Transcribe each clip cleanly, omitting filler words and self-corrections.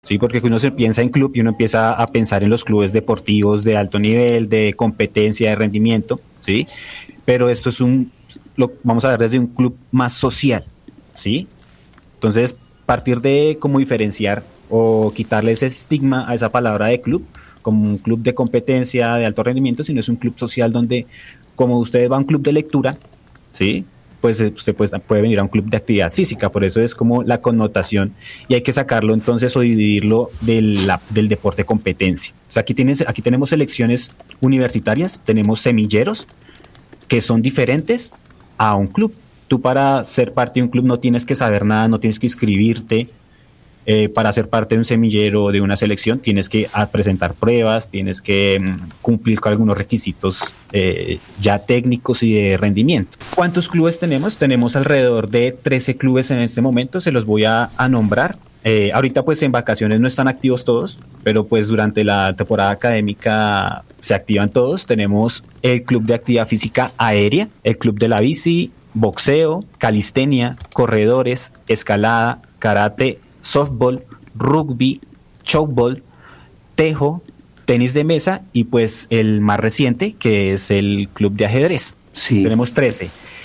Sí, porque uno se piensa en club y uno empieza a pensar en los clubes deportivos de alto nivel, de competencia, de rendimiento, ¿sí? Pero esto es lo vamos a ver desde un club más social, ¿sí? Entonces, partir de cómo diferenciar o quitarle ese estigma a esa palabra de club, como un club de competencia de alto rendimiento, sino es un club social donde, como usted va a un club de lectura, ¿sí? Pues usted puede venir a un club de actividad física, por eso es como la connotación y hay que sacarlo entonces o dividirlo del deporte competencia. O sea, aquí tenemos selecciones universitarias, tenemos semilleros que son diferentes a un club. Tú para ser parte de un club no tienes que saber nada, no tienes que inscribirte. Para ser parte de un semillero o de una selección tienes que presentar pruebas, tienes que cumplir con algunos requisitos ya técnicos y de rendimiento. ¿Cuántos clubes tenemos? Tenemos alrededor de 13 clubes en este momento, se los voy a nombrar. Ahorita pues en vacaciones no están activos todos, pero pues durante la temporada académica se activan todos. Tenemos el Club de Actividad Física Aérea, el Club de la Bici, boxeo, calistenia, corredores, escalada, karate, softball, rugby, chokeball, tejo, tenis de mesa y pues el más reciente que es el club de ajedrez. Sí. Tenemos 13.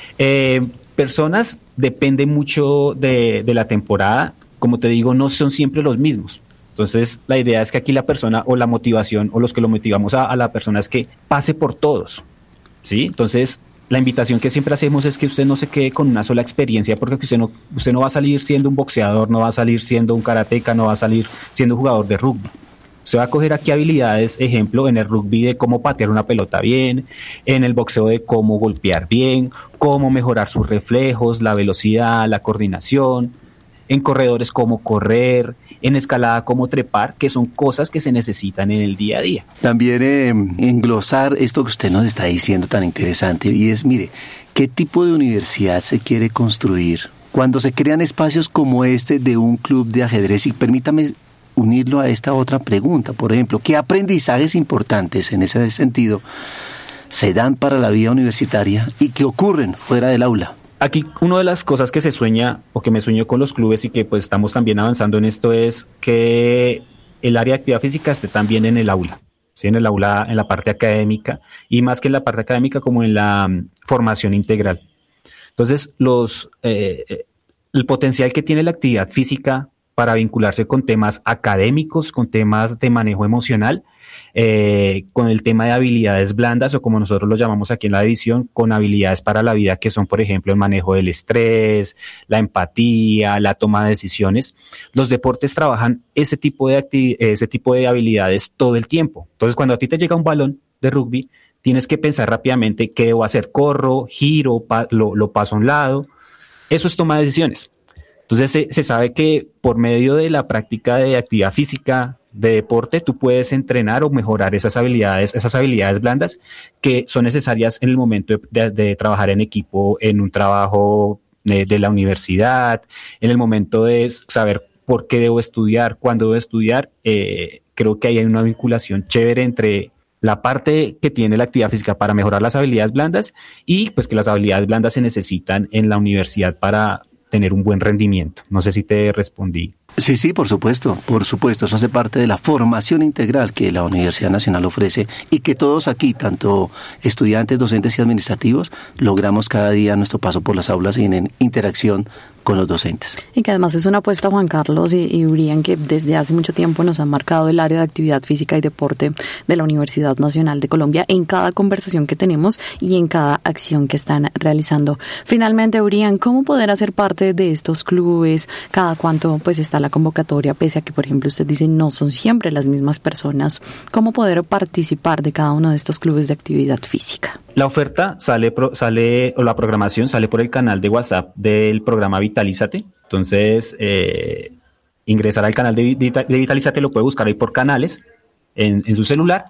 Personas, depende mucho de la temporada, como te digo, no son siempre los mismos. Entonces la idea es que aquí la persona o la motivación o los que lo motivamos a la persona es que pase por todos, ¿sí? Entonces la invitación que siempre hacemos es que usted no se quede con una sola experiencia, porque usted no va a salir siendo un boxeador, no va a salir siendo un karateca, no va a salir siendo un jugador de rugby. Usted va a coger aquí habilidades, ejemplo, en el rugby de cómo patear una pelota bien, en el boxeo de cómo golpear bien, cómo mejorar sus reflejos, la velocidad, la coordinación, en corredores cómo correr, en escalada cómo trepar, que son cosas que se necesitan en el día a día. También englosar esto que usted nos está diciendo tan interesante, y es, mire, ¿qué tipo de universidad se quiere construir cuando se crean espacios como este de un club de ajedrez? Y permítame unirlo a esta otra pregunta, por ejemplo, ¿qué aprendizajes importantes en ese sentido se dan para la vida universitaria y qué ocurren fuera del aula? Aquí una de las cosas que se sueña o que me sueño con los clubes y que pues estamos también avanzando en esto es que el área de actividad física esté también en el aula, ¿sí? En el aula, en la parte académica y más que en la parte académica como en la formación integral. Entonces el potencial que tiene la actividad física para vincularse con temas académicos, con temas de manejo emocional, con el tema de habilidades blandas o como nosotros lo llamamos aquí en la división, con habilidades para la vida que son, por ejemplo, el manejo del estrés, la empatía, la toma de decisiones. Los deportes trabajan ese tipo de habilidades todo el tiempo. Entonces, cuando a ti te llega un balón de rugby, tienes que pensar rápidamente qué debo hacer, corro, giro, lo paso a un lado. Eso es toma de decisiones. Entonces se sabe que por medio de la práctica de actividad física, de deporte, tú puedes entrenar o mejorar esas habilidades blandas que son necesarias en el momento de trabajar en equipo, en un trabajo de la universidad, en el momento de saber por qué debo estudiar, cuándo debo estudiar. Creo que ahí hay una vinculación chévere entre la parte que tiene la actividad física para mejorar las habilidades blandas y pues que las habilidades blandas se necesitan en la universidad para tener un buen rendimiento. No sé si te respondí. Sí, por supuesto. Eso hace parte de la formación integral que la Universidad Nacional ofrece y que todos aquí, tanto estudiantes, docentes y administrativos, logramos cada día a nuestro paso por las aulas y en interacción con los docentes. Y que además es una apuesta, Juan Carlos y Brian, que desde hace mucho tiempo nos han marcado el área de actividad física y deporte de la Universidad Nacional de Colombia en cada conversación que tenemos y en cada acción que están realizando. Finalmente, Brian, ¿cómo poder hacer parte de estos clubes? ¿Cada cuánto pues está la convocatoria? Pese a que, por ejemplo, usted dice no son siempre las mismas personas. ¿Cómo poder participar de cada uno de estos clubes de actividad física? La oferta sale o la programación sale por el canal de WhatsApp del programa Vitalízate. Entonces, ingresar al canal de Vitalízate, lo puede buscar ahí por canales en su celular.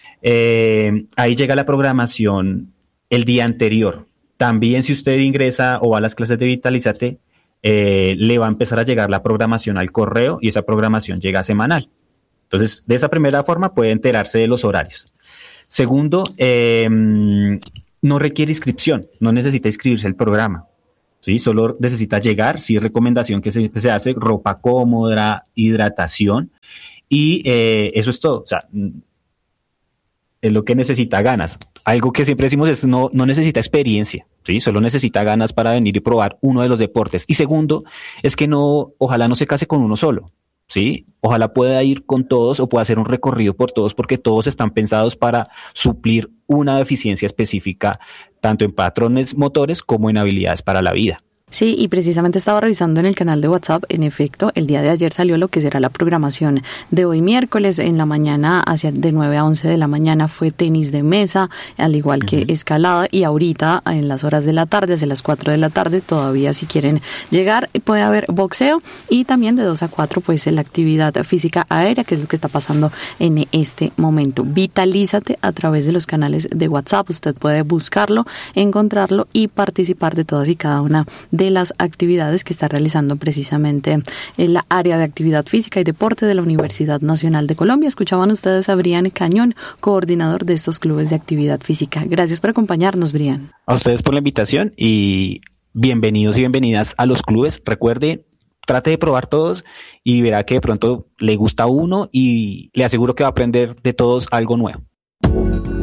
Ahí llega la programación el día anterior. También si usted ingresa o va a las clases de Vitalízate, le va a empezar a llegar la programación al correo y esa programación llega semanal. Entonces, de esa primera forma puede enterarse de los horarios. Segundo, no requiere inscripción, no necesita inscribirse al programa. ¿sí? Solo necesita llegar, sí, recomendación que se hace, ropa cómoda, hidratación, y eso es todo. O sea, es lo que necesita ganas. Algo que siempre decimos es no necesita experiencia, ¿sí? Solo necesita ganas para venir y probar uno de los deportes. Y segundo, es que ojalá no se case con uno solo, ¿sí? Ojalá pueda ir con todos o pueda hacer un recorrido por todos, porque todos están pensados para suplir una deficiencia específica, tanto en patrones motores como en habilidades para la vida. Sí, y precisamente estaba revisando en el canal de WhatsApp, en efecto, el día de ayer salió lo que será la programación de hoy miércoles. En la mañana, de 9 a 11 de la mañana, fue tenis de mesa, al igual que escalada, y ahorita, en las horas de la tarde, hacia las 4 de la tarde, todavía si quieren llegar, puede haber boxeo, y también de 2 a 4, pues la actividad física aérea, que es lo que está pasando en este momento. Vitalízate a través de los canales de WhatsApp, usted puede buscarlo, encontrarlo y participar de todas y cada una de las actividades que está realizando precisamente en la área de actividad física y deporte de la Universidad Nacional de Colombia. Escuchaban ustedes a Brian Cañón, coordinador de estos clubes de actividad física. Gracias por acompañarnos, Brian. A ustedes por la invitación y bienvenidos y bienvenidas a los clubes. Recuerde, trate de probar todos y verá que de pronto le gusta uno y le aseguro que va a aprender de todos algo nuevo.